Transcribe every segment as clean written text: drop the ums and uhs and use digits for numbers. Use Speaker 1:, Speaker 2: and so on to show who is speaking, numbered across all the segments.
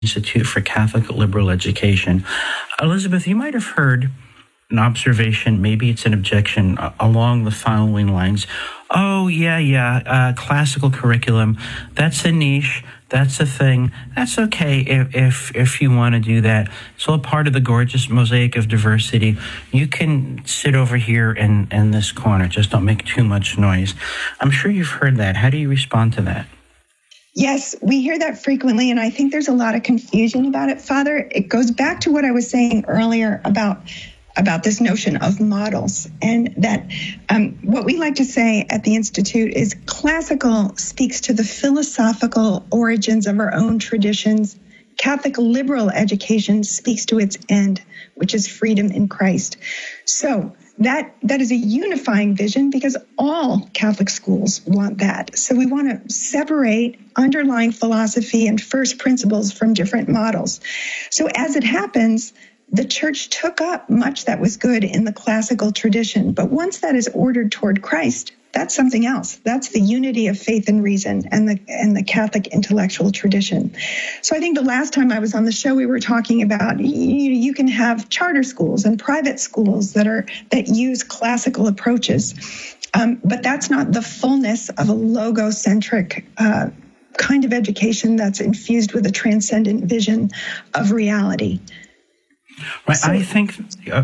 Speaker 1: Institute for Catholic Liberal Education. Elizabeth, you might have heard an observation, maybe it's an objection, along the following lines. Oh, classical curriculum, that's a niche, that's a thing. That's okay if you want to do that. It's all part of the gorgeous mosaic of diversity. You can sit over here in this corner, just don't make too much noise. I'm sure you've heard that. How do you respond to that?
Speaker 2: Yes, we hear that frequently, and I think there's a lot of confusion about it, Father. It goes back to what I was saying earlier about this notion of models, and that what we like to say at the Institute is classical speaks to the philosophical origins of our own traditions. Catholic liberal education speaks to its end, which is freedom in Christ. So that is a unifying vision because all Catholic schools want that. So we want to separate underlying philosophy and first principles from different models. So as it happens, the church took up much that was good in the classical tradition. But once that is ordered toward Christ, that's something else. That's the unity of faith and reason and the Catholic intellectual tradition. So I think the last time I was on the show, we were talking about you can have charter schools and private schools that use classical approaches, but that's not the fullness of a logocentric kind of education that's infused with a transcendent vision of reality.
Speaker 1: Right. So, I think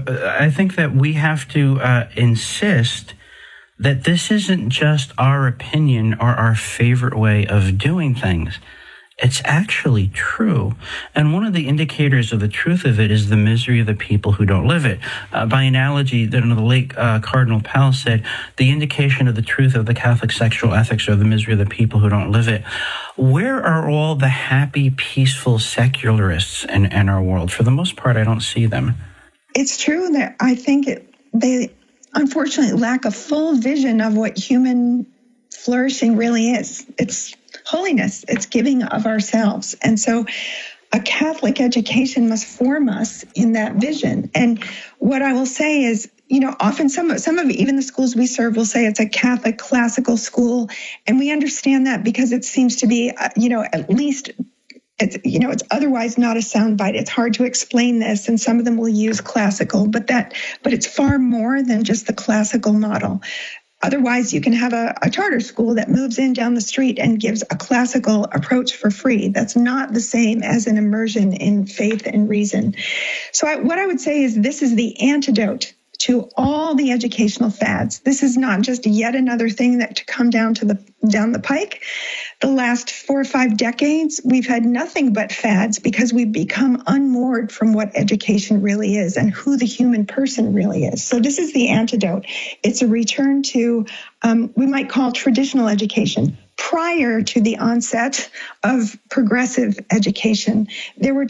Speaker 1: that we have to insist that this isn't just our opinion or our favorite way of doing things. It's actually true. And one of the indicators of the truth of it is the misery of the people who don't live it. By analogy, the late Cardinal Pell said, the indication of the truth of the Catholic sexual ethics are the misery of the people who don't live it. Where are all the happy, peaceful secularists in our world? For the most part, I don't see them.
Speaker 2: It's true that I think they unfortunately lack a full vision of what human flourishing really is. It's holiness. It's giving of ourselves. And so a Catholic education must form us in that vision. And what I will say is, often some of even the schools we serve will say it's a Catholic classical school. And we understand that because it seems to be, at least it's otherwise not a soundbite. It's hard to explain this, and some of them will use classical, but it's far more than just the classical model. Otherwise, you can have a charter school that moves in down the street and gives a classical approach for free. That's not the same as an immersion in faith and reason. So what I would say is this is the antidote to all the educational fads. This is not just yet another thing that to come down the pike. The last 4 or 5 decades, we've had nothing but fads because we've become unmoored from what education really is and who the human person really is. So this is the antidote. It's a return to, we might call traditional education. Prior to the onset of progressive education, there was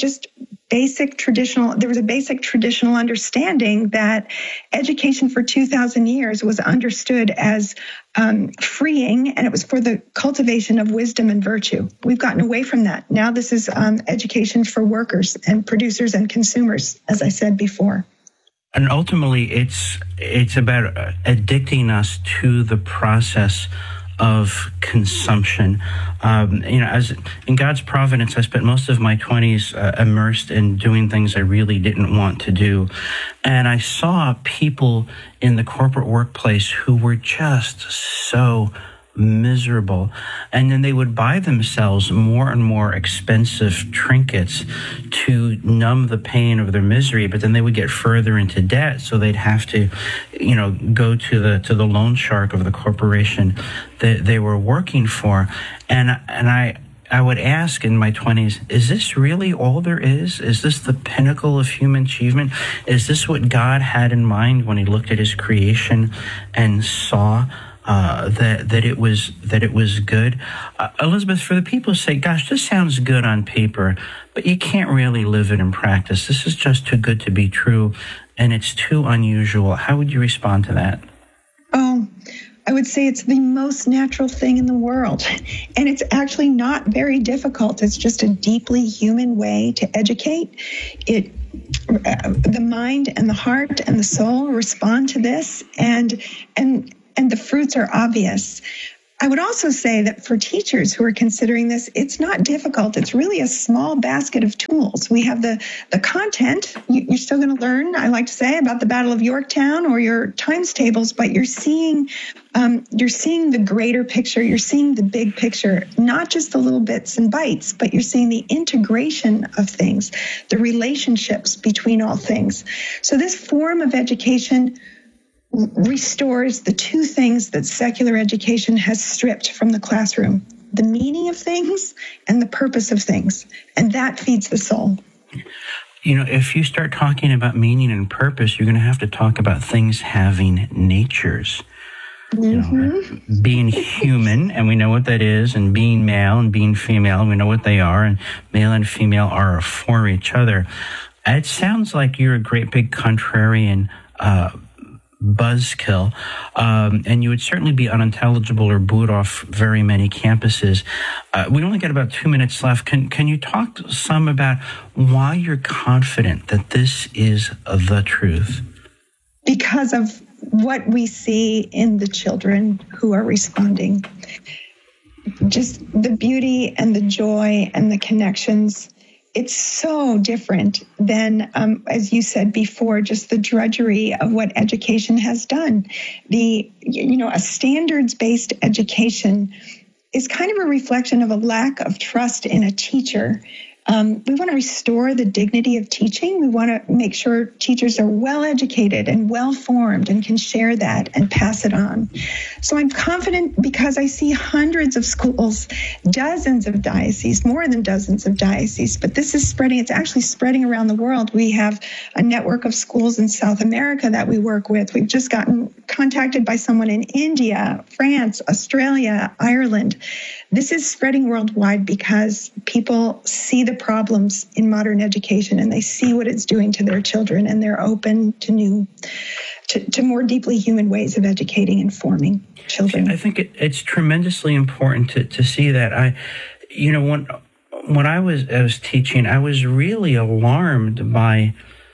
Speaker 2: a basic traditional understanding that education for 2,000 years was understood as freeing, and it was for the cultivation of wisdom and virtue. We've gotten away from that. Now this is education for workers and producers and consumers, as I said before.
Speaker 1: And ultimately, it's about addicting us to the process of consumption. As in God's providence, I spent most of my 20s immersed in doing things I really didn't want to do. And I saw people in the corporate workplace who were just so miserable. And then they would buy themselves more and more expensive trinkets to numb the pain of their misery, but then they would get further into debt, so they'd have to, go to the loan shark of the corporation that they were working for. And I would ask in my 20s, is this really all there is? Is this the pinnacle of human achievement? Is this what God had in mind when he looked at his creation and saw that it was good? Elizabeth, for the people who say, gosh, this sounds good on paper, but you can't really live it in practice. This is just too good to be true, and it's too unusual. How would you respond to that?
Speaker 2: Oh, I would say it's the most natural thing in the world. And it's actually not very difficult. It's just a deeply human way to educate. The mind and the heart and the soul respond to this, and the fruits are obvious. I would also say that for teachers who are considering this, it's not difficult. It's really a small basket of tools. We have the content. You're still going to learn, I like to say, about the Battle of Yorktown or your times tables, but you're seeing the greater picture. You're seeing the big picture, not just the little bits and bytes, but you're seeing the integration of things, the relationships between all things. So this form of education restores the two things that secular education has stripped from the classroom: the meaning of things and the purpose of things. And that feeds the soul.
Speaker 1: If you start talking about meaning and purpose, you're going to have to talk about things having natures. Being human, and we know what that is, and being male and being female, and we know what they are, and male and female are for each other. It sounds like you're a great big contrarian buzzkill, and you would certainly be unintelligible or booed off very many campuses. We only got about 2 minutes left. Can you talk some about why you're confident that this is the truth?
Speaker 2: Because of what we see in the children who are responding. Just the beauty and the joy and the connections. It's so different than, as you said before, just the drudgery of what education has done. A standards-based education is kind of a reflection of a lack of trust in a teacher. We want to restore the dignity of teaching. We want to make sure teachers are well educated and well formed and can share that and pass it on. So I'm confident because I see hundreds of schools, dozens of dioceses, more than dozens of dioceses, but this is spreading. It's actually spreading around the world. We have a network of schools in South America that we work with. We've just gotten contacted by someone in India, France, Australia, Ireland. This is spreading worldwide because people see the problems in modern education and they see what it's doing to their children, and they're open to to more deeply human ways of educating and forming children.
Speaker 1: I think it's tremendously important to see that. When I was teaching, I was really alarmed by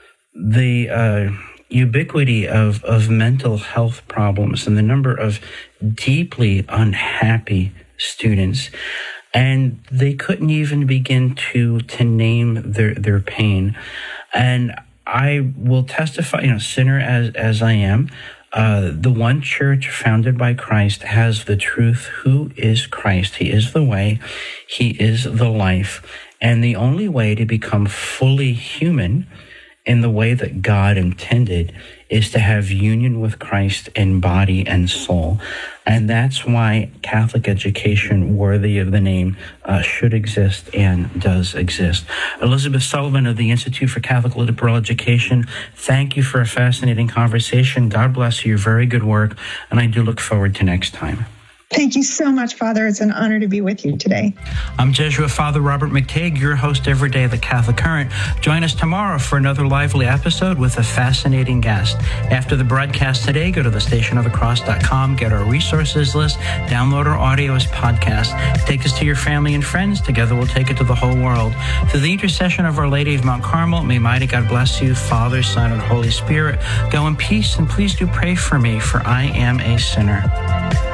Speaker 1: the ubiquity of mental health problems and the number of deeply unhappy students, and they couldn't even begin to name their pain. And I will testify, sinner as I am, the one church founded by Christ has the truth. Who is Christ? He is the way, he is the life, and the only way to become fully human in the way that God intended is to have union with Christ in body and soul. And that's why Catholic education worthy of the name should exist and does exist. Elizabeth Sullivan of the Institute for Catholic Liberal Education, thank you for a fascinating conversation. God bless you. Very good work. And I do look forward to next time.
Speaker 2: Thank you so much, Father. It's an honor to be with you today.
Speaker 1: I'm Jesuit Father Robert McTague, your host every day of the Catholic Current. Join us tomorrow for another lively episode with a fascinating guest. After the broadcast today, go to thestationofthecross.com, get our resources list, download our audio as podcast. Take us to your family and friends. Together we'll take it to the whole world. Through the intercession of Our Lady of Mount Carmel, may mighty God bless you, Father, Son, and Holy Spirit. Go in peace, and please do pray for me, for I am a sinner.